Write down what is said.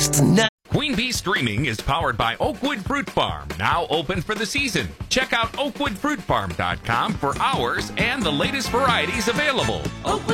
next. Queen Bee Streaming is powered by Oakwood Fruit Farm, now open for the season. Check out oakwoodfruitfarm.com for hours and the latest varieties available. Oakwood